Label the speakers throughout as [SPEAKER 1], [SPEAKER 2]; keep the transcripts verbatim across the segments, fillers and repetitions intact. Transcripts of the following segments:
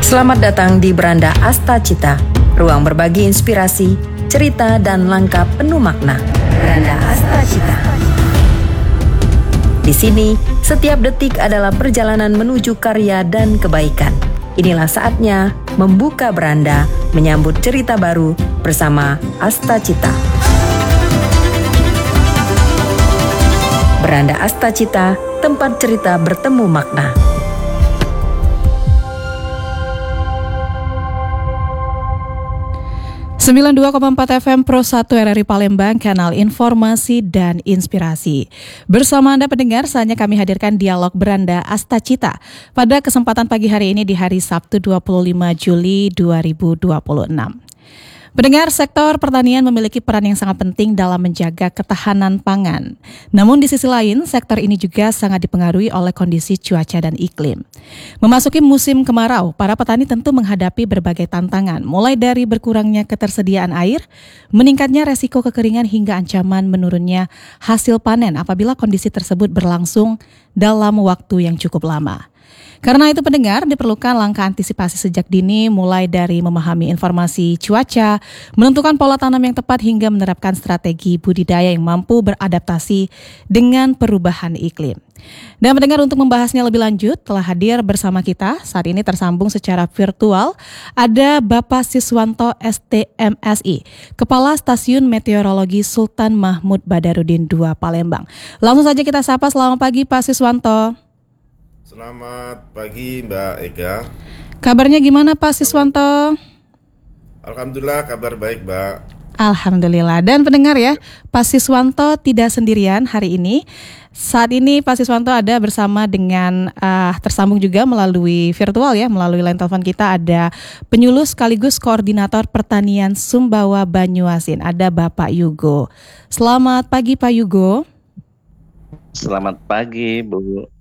[SPEAKER 1] Selamat datang di Beranda Astacita, ruang berbagi inspirasi, cerita, dan langkah penuh makna. Beranda Astacita. Di sini, setiap detik adalah perjalanan menuju karya dan kebaikan. Inilah saatnya membuka beranda, menyambut cerita baru bersama Astacita. Beranda Astacita, tempat cerita bertemu makna.
[SPEAKER 2] sembilan puluh dua koma empat F M Pro satu R R I Palembang, kanal informasi dan inspirasi. Bersama Anda pendengar, saatnya kami hadirkan dialog Beranda Astacita pada kesempatan pagi hari ini di hari Sabtu dua puluh lima Juli dua ribu dua puluh enam. Pendengar, sektor pertanian memiliki peran yang sangat penting dalam menjaga ketahanan pangan. Namun di sisi lain, sektor ini juga sangat dipengaruhi oleh kondisi cuaca dan iklim. Memasuki musim kemarau, para petani tentu menghadapi berbagai tantangan, mulai dari berkurangnya ketersediaan air, meningkatnya resiko kekeringan hingga ancaman menurunnya hasil panen apabila kondisi tersebut berlangsung dalam waktu yang cukup lama. Karena itu pendengar, diperlukan langkah antisipasi sejak dini, mulai dari memahami informasi cuaca, menentukan pola tanam yang tepat hingga menerapkan strategi budidaya yang mampu beradaptasi dengan perubahan iklim. Dan pendengar, untuk membahasnya lebih lanjut telah hadir bersama kita saat ini tersambung secara virtual ada Bapak Siswanto S T M S I, Kepala Stasiun Meteorologi Sultan Mahmud Badarudin dua Palembang. Langsung saja kita sapa. Selamat pagi Pak Siswanto.
[SPEAKER 3] Selamat pagi Mbak Ega.
[SPEAKER 2] Kabarnya gimana Pak Siswanto?
[SPEAKER 3] Alhamdulillah kabar baik Mbak.
[SPEAKER 2] Alhamdulillah. Dan pendengar ya, Pak Siswanto tidak sendirian hari ini. Saat ini Pak Siswanto ada bersama dengan uh, tersambung juga melalui virtual ya, melalui line telepon kita ada penyuluh sekaligus koordinator pertanian Sumbawa Banyuasin, ada Bapak Yugo. Selamat pagi Pak Yugo.
[SPEAKER 4] Selamat pagi Bu.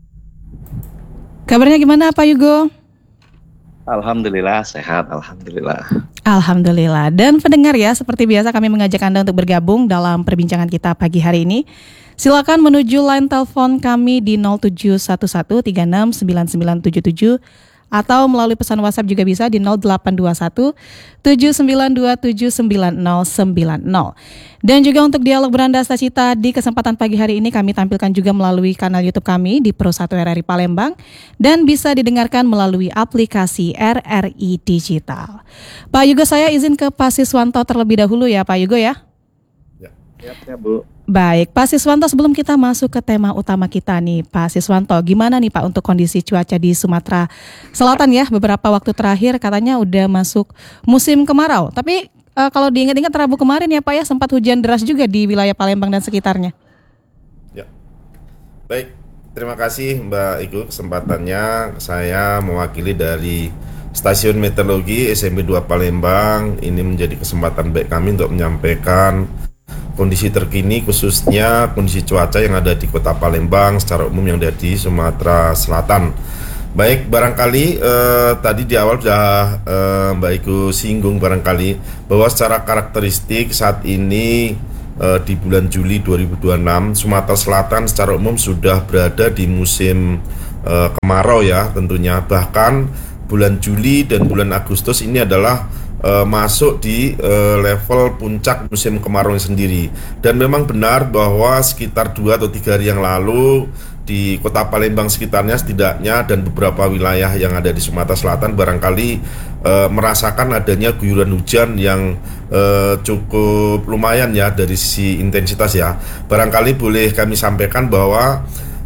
[SPEAKER 2] Kabarnya gimana Pak Yugo?
[SPEAKER 4] Alhamdulillah sehat, Alhamdulillah.
[SPEAKER 2] Alhamdulillah. Dan pendengar ya, seperti biasa kami mengajak Anda untuk bergabung dalam perbincangan kita pagi hari ini. Silakan menuju line telepon kami di nol tujuh satu satu tiga enam sembilan sembilan tujuh tujuh atau melalui pesan WhatsApp juga bisa di nol delapan dua satu tujuh sembilan dua tujuh sembilan nol sembilan nol. Dan juga untuk dialog Beranda Astacita di kesempatan pagi hari ini kami tampilkan juga melalui kanal YouTube kami di Pro satu R R I Palembang dan bisa didengarkan melalui aplikasi R R I Digital. Pak Yugo, saya izin ke Pak Siswanto terlebih dahulu ya Pak Yugo ya.
[SPEAKER 4] Ya, ya, ya Bu.
[SPEAKER 2] Baik, Pak Siswanto, sebelum kita masuk ke tema utama kita nih, Pak Siswanto, gimana nih Pak untuk kondisi cuaca di Sumatera Selatan ya? Beberapa waktu terakhir katanya udah masuk musim kemarau. Tapi e, kalau diingat-ingat Rabu kemarin ya Pak ya, sempat hujan deras juga di wilayah Palembang dan sekitarnya.
[SPEAKER 3] Ya, baik. Terima kasih Mbak Igu kesempatannya. Saya mewakili dari Stasiun Meteorologi S M B dua Palembang. Ini menjadi kesempatan baik kami untuk menyampaikan kondisi terkini khususnya kondisi cuaca yang ada di Kota Palembang secara umum yang ada di Sumatera Selatan. Baik, barangkali eh, tadi di awal sudah eh, Mbak Igu singgung barangkali bahwa secara karakteristik saat ini eh, di bulan Juli dua ribu dua puluh enam Sumatera Selatan secara umum sudah berada di musim eh, kemarau ya tentunya. Bahkan bulan Juli dan bulan Agustus ini adalah Uh, masuk di uh, level puncak musim kemarau sendiri. Dan memang benar bahwa sekitar dua atau tiga hari yang lalu di Kota Palembang sekitarnya setidaknya dan beberapa wilayah yang ada di Sumatera Selatan barangkali uh, merasakan adanya guyuran hujan yang uh, cukup lumayan ya dari sisi intensitas ya. Barangkali boleh kami sampaikan bahwa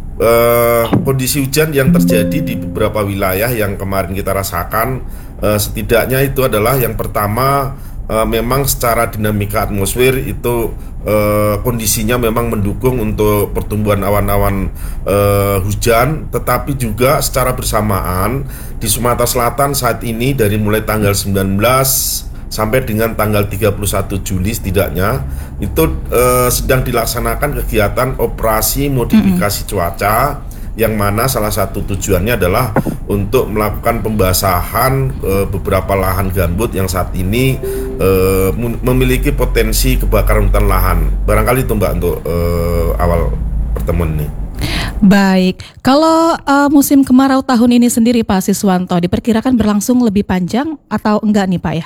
[SPEAKER 3] uh, kondisi hujan yang terjadi di beberapa wilayah yang kemarin kita rasakan, Uh, setidaknya itu adalah yang pertama, uh, memang secara dinamika atmosfer itu uh, kondisinya memang mendukung untuk pertumbuhan awan-awan uh, hujan, tetapi juga secara bersamaan di Sumatera Selatan saat ini dari mulai tanggal sembilan belas sampai dengan tanggal tiga puluh satu Juli setidaknya itu uh, sedang dilaksanakan kegiatan operasi modifikasi mm-hmm. cuaca, yang mana salah satu tujuannya adalah untuk melakukan pembasahan e, beberapa lahan gambut yang saat ini e, memiliki potensi kebakaran hutan lahan. Barangkali itu Mbak untuk e, awal pertemuan ini.
[SPEAKER 2] Baik, kalau uh, musim kemarau tahun ini sendiri Pak Siswanto diperkirakan berlangsung lebih panjang atau enggak nih Pak ya?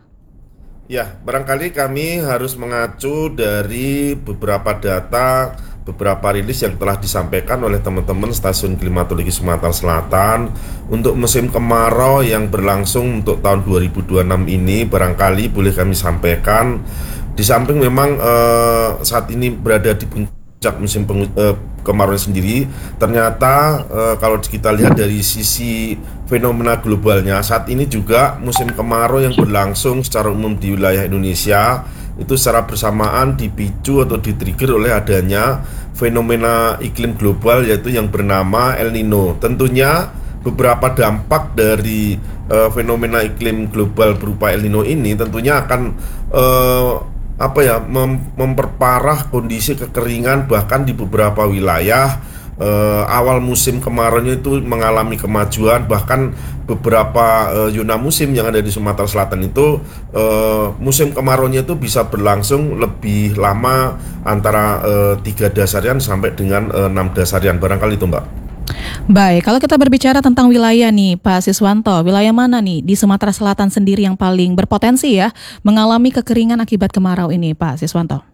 [SPEAKER 3] Ya, barangkali kami harus mengacu dari beberapa data, beberapa rilis yang telah disampaikan oleh teman-teman Stasiun Klimatologi Sumatera Selatan untuk musim kemarau yang berlangsung untuk tahun dua ribu dua puluh enam ini. Barangkali boleh kami sampaikan, di samping memang eh, saat ini berada di puncak musim pengu- eh, kemarau sendiri, ternyata eh, kalau kita lihat dari sisi fenomena globalnya, saat ini juga musim kemarau yang berlangsung secara umum di wilayah Indonesia itu secara bersamaan dipicu atau di-trigger oleh adanya fenomena iklim global, yaitu yang bernama El Nino. Tentunya beberapa dampak dari uh, fenomena iklim global berupa El Nino ini tentunya akan uh, apa ya mem- memperparah kondisi kekeringan, bahkan di beberapa wilayah uh, awal musim kemaraunya itu mengalami kemajuan, bahkan beberapa uh, zona musim yang ada di Sumatera Selatan itu uh, musim kemaraunya itu bisa berlangsung lebih lama, antara uh, tiga dasarian sampai dengan uh, enam dasarian, barangkali itu Mbak.
[SPEAKER 2] Baik, kalau kita berbicara tentang wilayah nih Pak Siswanto, wilayah mana nih di Sumatera Selatan sendiri yang paling berpotensi ya mengalami kekeringan akibat kemarau ini Pak Siswanto?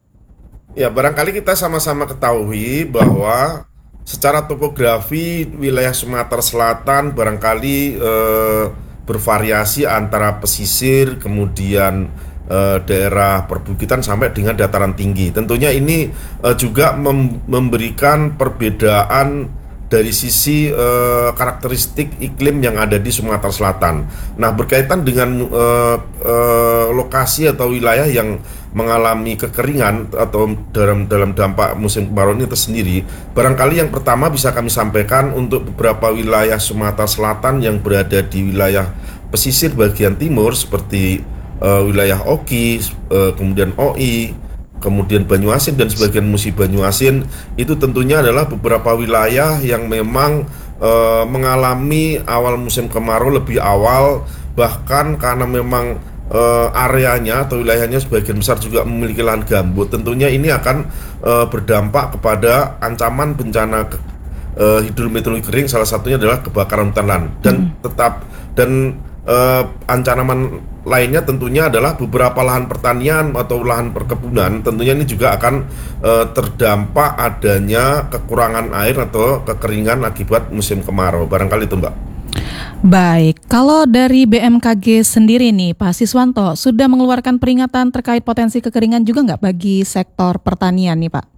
[SPEAKER 3] Ya, barangkali kita sama-sama ketahui bahwa secara topografi wilayah Sumatera Selatan barangkali eh, bervariasi antara pesisir, kemudian eh, daerah perbukitan sampai dengan dataran tinggi. Tentunya ini eh, juga mem- memberikan perbedaan dari sisi eh, karakteristik iklim yang ada di Sumatera Selatan. Nah, berkaitan dengan eh, eh, lokasi atau wilayah yang mengalami kekeringan atau dalam dalam dampak musim kemarau ini tersendiri, barangkali yang pertama bisa kami sampaikan untuk beberapa wilayah Sumatera Selatan yang berada di wilayah pesisir bagian timur seperti eh, wilayah Oki, eh, kemudian O I, kemudian Banyuasin dan sebagian musi Banyuasin, itu tentunya adalah beberapa wilayah yang memang e, mengalami awal musim kemarau lebih awal, bahkan karena memang e, areanya atau wilayahnya sebagian besar juga memiliki lahan gambut. Tentunya ini akan e, berdampak kepada ancaman bencana ke, e, hidrometeorologi kering, salah satunya adalah kebakaran hutan lahan. Dan tetap dan e, ancaman lainnya tentunya adalah beberapa lahan pertanian atau lahan perkebunan, tentunya ini juga akan e, terdampak adanya kekurangan air atau kekeringan akibat musim kemarau. Barangkali itu Mbak.
[SPEAKER 2] Baik, kalau dari B M K G sendiri nih Pak Siswanto sudah mengeluarkan peringatan terkait potensi kekeringan juga nggak bagi sektor pertanian nih Pak?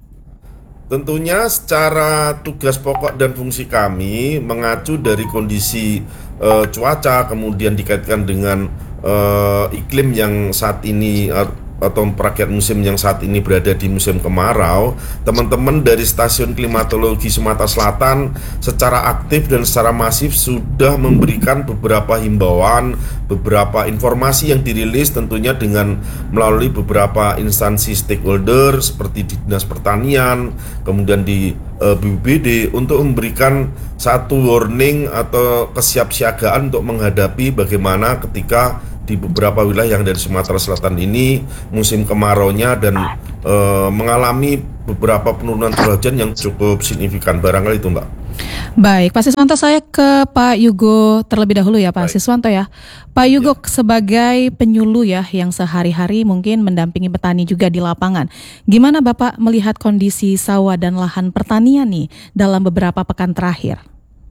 [SPEAKER 3] Tentunya secara tugas pokok dan fungsi kami mengacu dari kondisi e, cuaca, kemudian dikaitkan dengan Uh, iklim yang saat ini uh, atau perakiat musim yang saat ini berada di musim kemarau, teman-teman dari Stasiun Klimatologi Sumatera Selatan secara aktif dan secara masif sudah memberikan beberapa himbauan, beberapa informasi yang dirilis tentunya dengan melalui beberapa instansi stakeholder seperti di Dinas Pertanian, kemudian di uh, B P B D, untuk memberikan satu warning atau kesiapsiagaan untuk menghadapi bagaimana ketika di beberapa wilayah yang dari Sumatera Selatan ini musim kemaraunya dan e, mengalami beberapa penurunan curah hujan yang cukup signifikan. Barangkali itu Mbak.
[SPEAKER 2] Baik, Pak Siswanto, saya ke Pak Yugo terlebih dahulu ya Pak
[SPEAKER 3] Baik.
[SPEAKER 2] Siswanto ya. Pak Yugo ya, sebagai penyuluh ya yang sehari-hari mungkin mendampingi petani juga di lapangan, gimana Bapak melihat kondisi sawah dan lahan pertanian nih dalam beberapa pekan terakhir?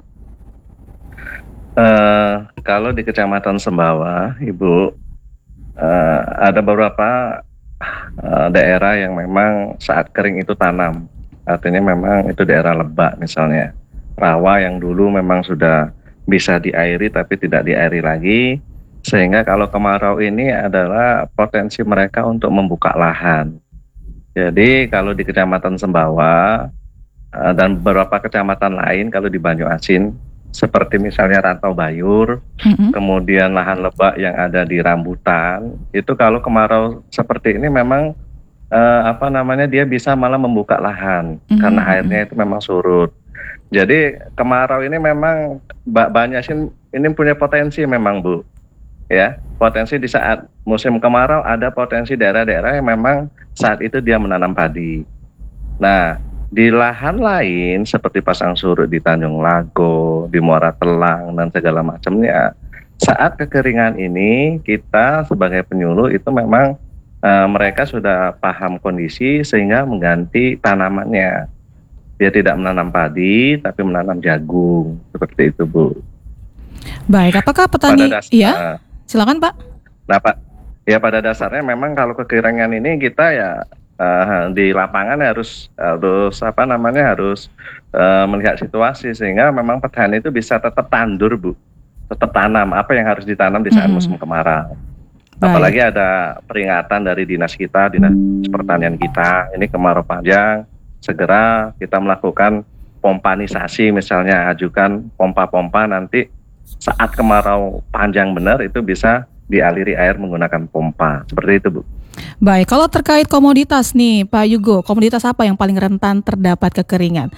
[SPEAKER 4] Uh, kalau di Kecamatan Sembawa, Ibu, uh, ada beberapa uh, daerah yang memang saat kering itu tanam. Artinya memang itu daerah lebak misalnya. Rawa yang dulu memang sudah bisa diairi tapi tidak diairi lagi. Sehingga kalau kemarau ini adalah potensi mereka untuk membuka lahan. Jadi kalau di Kecamatan Sembawa uh, dan beberapa kecamatan lain, kalau di Banyuasin, seperti misalnya Rantau Bayur, mm-hmm. kemudian lahan lebak yang ada di Rambutan, itu kalau kemarau seperti ini memang uh, apa namanya dia bisa malah membuka lahan, mm-hmm. karena airnya itu memang surut. Jadi kemarau ini memang banyak sih ini punya potensi memang Bu, ya potensi di saat musim kemarau ada potensi daerah-daerah yang memang saat itu dia menanam padi. Nah, Di lahan lain seperti pasang surut di Tanjung Lago, di Muara Telang dan segala macamnya, saat kekeringan ini kita sebagai penyuluh itu memang uh, mereka sudah paham kondisi sehingga mengganti tanamannya. Dia tidak menanam padi tapi menanam jagung, seperti itu, Bu.
[SPEAKER 2] Baik, apakah petani?
[SPEAKER 4] Pada dasar-
[SPEAKER 2] Iya, silakan Pak.
[SPEAKER 4] Nah, Pak, ya pada dasarnya memang kalau kekeringan ini kita ya uh, di lapangan harus harus apa namanya harus uh, melihat situasi sehingga memang petani itu bisa tetap tandur, Bu, tetap tanam apa yang harus ditanam di saat
[SPEAKER 2] Mhm.
[SPEAKER 4] musim kemarau.
[SPEAKER 2] Baik.
[SPEAKER 4] Apalagi ada peringatan dari dinas kita, dinas pertanian kita, ini kemarau panjang, segera kita melakukan pompanisasi, misalnya ajukan pompa-pompa nanti saat kemarau panjang benar itu bisa dialiri air menggunakan pompa, seperti itu, Bu.
[SPEAKER 2] Baik, kalau terkait komoditas nih Pak Yugo, komoditas apa yang paling rentan terdapat kekeringan?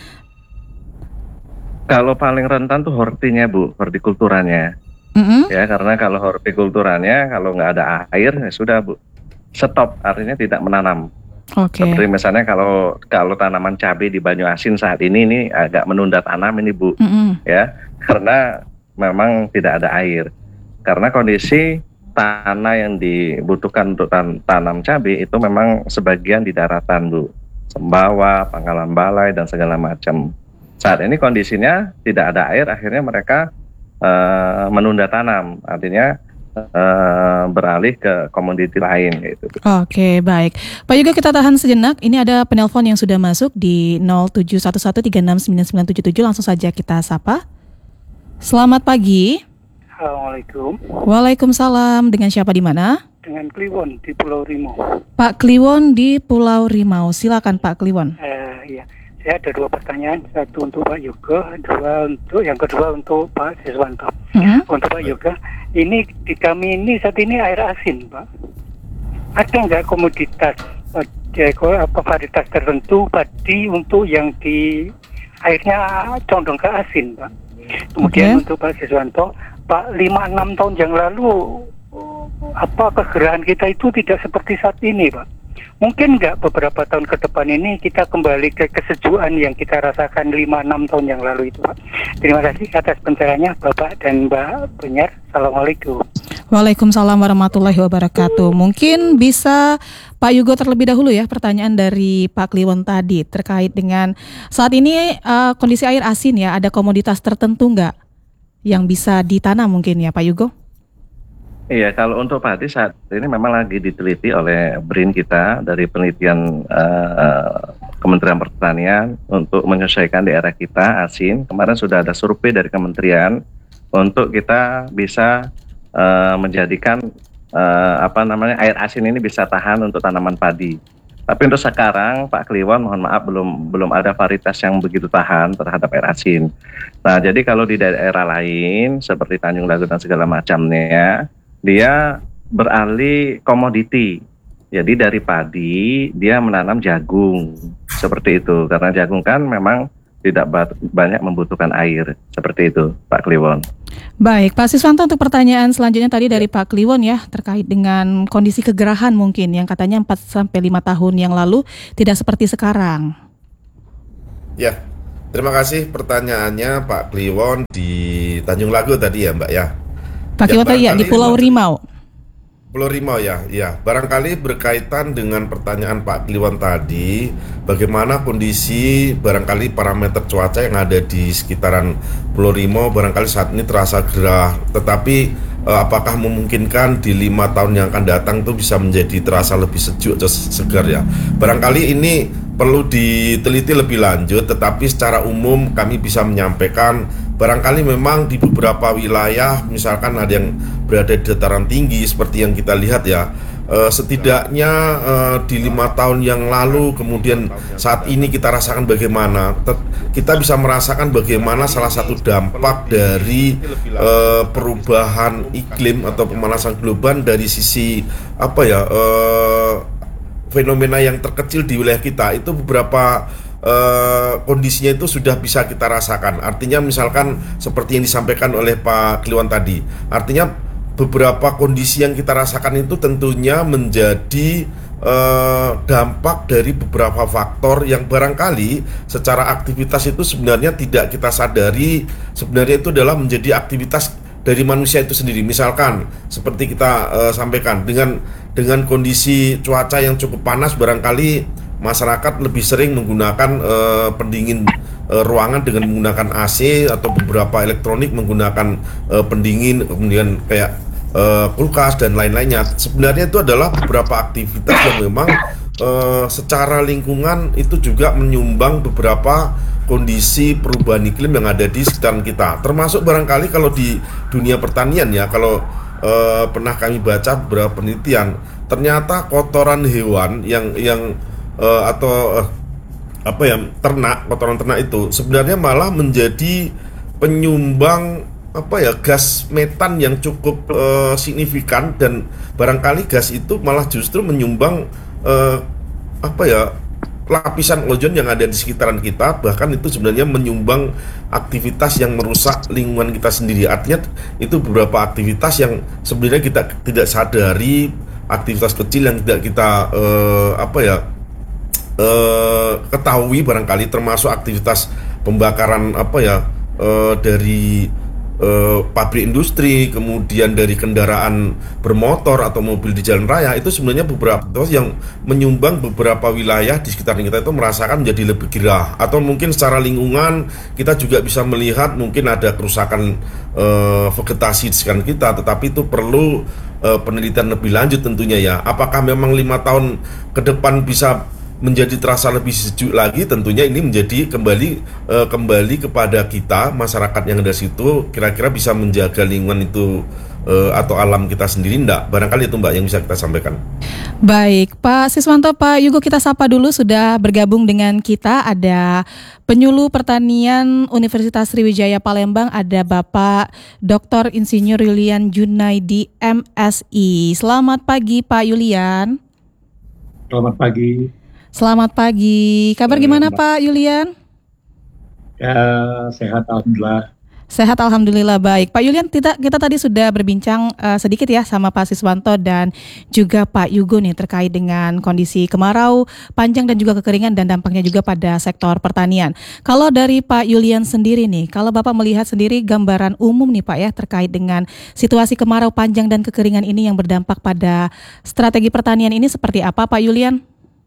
[SPEAKER 4] Kalau paling rentan tuh hortinya, Bu, hortikulturannya.
[SPEAKER 2] Mm-mm.
[SPEAKER 4] Ya, karena kalau hortikulturannya kalau nggak ada air ya sudah, Bu, stop, artinya tidak menanam.
[SPEAKER 2] Oke.
[SPEAKER 4] Seperti misalnya kalau kalau tanaman cabai di Banyuasin saat ini ini agak menunda tanam ini, Bu,
[SPEAKER 2] Mm-mm.
[SPEAKER 4] ya, karena memang tidak ada air. Karena kondisi tanah yang dibutuhkan untuk tan- tanam cabai itu memang sebagian di daratan, Bu, Sembawa, Pangkalan Balai dan segala macam. Saat ini kondisinya tidak ada air, akhirnya mereka uh, menunda tanam, artinya uh, beralih ke komoditi lain, gitu.
[SPEAKER 2] Oke, baik. Pak Yugo, kita tahan sejenak. Ini ada penelpon yang sudah masuk di nol tujuh satu satu tiga enam sembilan sembilan tujuh tujuh. Langsung saja kita sapa. Selamat pagi.
[SPEAKER 5] Assalamualaikum,
[SPEAKER 2] Waalaikumsalam. Dengan siapa di mana?
[SPEAKER 5] dengan Kliwon di Pulau Rimau.
[SPEAKER 2] Pak Kliwon di Pulau Rimau. Silakan Pak Kliwon.
[SPEAKER 5] Eh, ya, saya ada dua pertanyaan, satu untuk Pak Yoga, dua untuk yang kedua untuk Pak Siswanto.
[SPEAKER 2] Mm-hmm.
[SPEAKER 5] Untuk Pak Yoga, ini di kami ini saat ini air asin, Pak. Ada nggak komoditas eh, apa varietas tertentu padi untuk yang di airnya condong ke asin, Pak? Kemudian
[SPEAKER 2] Oke.
[SPEAKER 5] untuk Pak Siswanto, Pak, lima enam tahun yang lalu apa kegerahan kita itu tidak seperti saat ini, Pak. Mungkin nggak beberapa tahun ke depan ini kita kembali ke kesejukan yang kita rasakan lima enam tahun yang lalu itu, Pak. Terima kasih atas pencerahannya Bapak dan Mbak Penyiar. Assalamualaikum.
[SPEAKER 2] Waalaikumsalam warahmatullahi wabarakatuh. Mungkin bisa Pak Yugo terlebih dahulu ya pertanyaan dari Pak Kliwon tadi terkait dengan saat ini uh, kondisi air asin ya, ada komoditas tertentu nggak yang bisa ditanam mungkin ya Pak Yugo?
[SPEAKER 4] Iya, kalau untuk padi saat ini memang lagi diteliti oleh B R I N kita dari penelitian uh, Kementerian Pertanian untuk menyesuaikan daerah kita asin. Kemarin sudah ada survei dari kementerian untuk kita bisa uh, menjadikan uh, apa namanya air asin ini bisa tahan untuk tanaman padi. Tapi untuk sekarang Pak Kliwon mohon maaf belum belum ada varietas yang begitu tahan terhadap air asin. Nah, jadi kalau di daerah lain seperti Tanjung Lago dan segala macamnya, dia beralih komoditi. Jadi dari padi dia menanam jagung seperti itu, karena jagung kan memang tidak banyak membutuhkan air, seperti itu Pak Kliwon.
[SPEAKER 2] Baik, Pak Siswanto, untuk pertanyaan selanjutnya tadi dari Pak Kliwon ya terkait dengan kondisi kegerahan mungkin yang katanya empat sampai lima tahun yang lalu tidak seperti sekarang.
[SPEAKER 3] Ya, terima kasih pertanyaannya Pak Kliwon di Tanjung Lago tadi ya Mbak ya.
[SPEAKER 2] Pak Kliwon tadi ya di Pulau Rimau.
[SPEAKER 3] Pulau Rimau ya, ya. Barangkali berkaitan dengan pertanyaan Pak Kliwon tadi, bagaimana kondisi barangkali parameter cuaca yang ada di sekitaran Pulau Rimau barangkali saat ini terasa gerah, tetapi eh, apakah memungkinkan di lima tahun yang akan datang itu bisa menjadi terasa lebih sejuk atau segar ya? Barangkali ini perlu diteliti lebih lanjut, tetapi secara umum kami bisa menyampaikan barangkali memang di beberapa wilayah, misalkan ada yang berada di dataran tinggi seperti yang kita lihat ya, eh, setidaknya eh, di lima tahun yang lalu kemudian saat ini kita rasakan bagaimana Tet- kita bisa merasakan bagaimana salah satu dampak dari eh, perubahan iklim atau pemanasan global dari sisi apa ya eh, fenomena yang terkecil di wilayah kita itu beberapa Uh, kondisinya itu sudah bisa kita rasakan. Artinya misalkan seperti yang disampaikan oleh Pak Kliwon tadi, artinya beberapa kondisi yang kita rasakan itu tentunya menjadi eh, dampak dari beberapa faktor yang barangkali secara aktivitas itu sebenarnya tidak kita sadari, sebenarnya itu adalah menjadi aktivitas dari manusia itu sendiri. Misalkan seperti kita eh, sampaikan, dengan dengan kondisi cuaca yang cukup panas, barangkali masyarakat lebih sering menggunakan eh, pendingin eh, ruangan dengan menggunakan A C, atau beberapa elektronik menggunakan eh, pendingin, kemudian kayak Uh, kulkas dan lain-lainnya. Sebenarnya itu adalah beberapa aktivitas yang memang uh, secara lingkungan itu juga menyumbang beberapa kondisi perubahan iklim yang ada di sekitar kita. Termasuk barangkali kalau di dunia pertanian ya, kalau uh, pernah kami baca beberapa penelitian, ternyata kotoran hewan yang yang uh, atau uh, apa ya ternak, kotoran ternak itu sebenarnya malah menjadi penyumbang apa ya gas metan yang cukup uh, signifikan, dan barangkali gas itu malah justru menyumbang uh, apa ya lapisan ozon yang ada di sekitaran kita, bahkan itu sebenarnya menyumbang aktivitas yang merusak lingkungan kita sendiri. Artinya itu beberapa aktivitas yang sebenarnya kita tidak sadari, aktivitas kecil yang tidak kita uh, apa ya uh, ketahui barangkali, termasuk aktivitas pembakaran apa ya uh, dari Uh, pabrik industri, kemudian dari kendaraan bermotor atau mobil di jalan raya. Itu sebenarnya beberapa yang menyumbang beberapa wilayah di sekitar kita itu merasakan menjadi lebih gerah. Atau mungkin secara lingkungan kita juga bisa melihat mungkin ada kerusakan uh, vegetasi di sekitar kita, tetapi itu perlu uh, penelitian lebih lanjut tentunya ya. Apakah memang lima tahun ke depan bisa menjadi terasa lebih sejuk lagi? Tentunya ini menjadi kembali uh, kembali kepada kita, masyarakat yang ada di situ, kira-kira bisa menjaga lingkungan itu uh, atau alam kita sendiri enggak? Barangkali itu Mbak yang bisa kita sampaikan.
[SPEAKER 2] Baik, Pak Siswanto, Pak Yugo kita sapa dulu, sudah bergabung dengan kita. Ada Penyuluh Pertanian Universitas Sriwijaya Palembang, ada Bapak Doktor Insinyur Yulian Junaidi M Si. Selamat pagi Pak Yulian.
[SPEAKER 6] Selamat pagi.
[SPEAKER 2] Selamat pagi. Kabar gimana Pak Yulian?
[SPEAKER 6] Ya, sehat alhamdulillah.
[SPEAKER 2] Sehat alhamdulillah, baik. Pak Yulian, kita kita tadi sudah berbincang uh, sedikit ya sama Pak Siswanto dan juga Pak Yugo nih terkait dengan kondisi kemarau panjang dan juga kekeringan dan dampaknya juga pada sektor pertanian. Kalau dari Pak Yulian sendiri nih, kalau Bapak melihat sendiri gambaran umum nih Pak ya terkait dengan situasi kemarau panjang dan kekeringan ini yang berdampak pada strategi pertanian ini seperti apa Pak Yulian?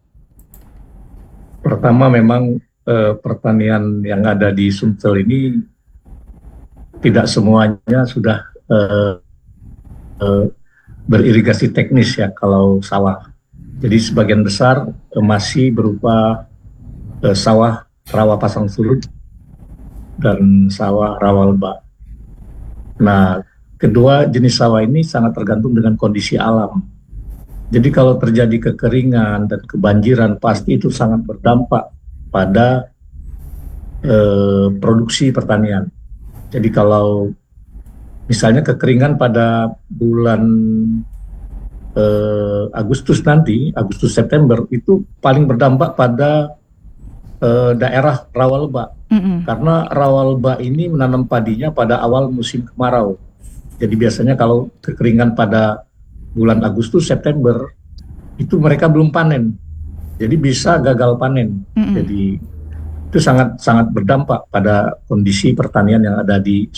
[SPEAKER 6] Pertama memang eh, pertanian yang ada di Sumsel ini tidak semuanya sudah eh, eh, beririgasi teknis ya kalau sawah. Jadi sebagian besar eh, masih berupa eh, sawah rawa pasang surut dan sawah rawa lebak. Nah, kedua jenis sawah ini sangat tergantung dengan kondisi alam. Jadi kalau terjadi kekeringan dan kebanjiran pasti itu sangat berdampak pada eh, produksi pertanian. Jadi kalau misalnya kekeringan pada bulan eh, Agustus nanti, Agustus September itu paling berdampak pada eh, daerah rawa lebak. Mm-hmm. Karena rawa lebak ini menanam padinya pada awal musim kemarau. Jadi biasanya kalau kekeringan pada bulan Agustus, September, itu mereka belum panen. Jadi bisa gagal panen. Mm-hmm. Jadi itu sangat sangat berdampak pada kondisi pertanian yang ada di